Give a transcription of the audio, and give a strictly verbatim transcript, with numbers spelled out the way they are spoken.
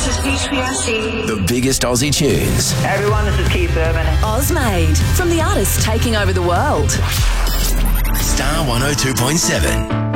This is H P R C. The biggest Aussie tunes. Hey everyone, this is Keith Urban. Ozmade, from the artists taking over the world. Star one oh two point seven.